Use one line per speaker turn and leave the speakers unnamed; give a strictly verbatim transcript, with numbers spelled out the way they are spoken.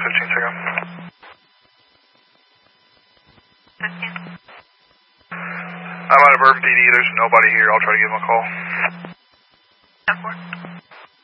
fifteen, second.
fifteen.
I'm out of Urban P D. There's nobody here. I'll try to give him a call.
ten four.